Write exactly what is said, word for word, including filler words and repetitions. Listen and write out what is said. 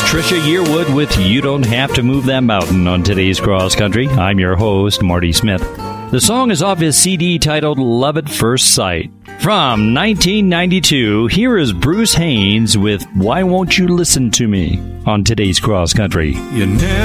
Trisha Yearwood with You Don't Have to Move That Mountain on today's Cross Country. I'm your host, Marty Smith. The song is off his C D titled Love at First Sight. From nineteen ninety-two, here is Bruce Haynes with Why Won't You Listen to Me on today's Cross Country. You never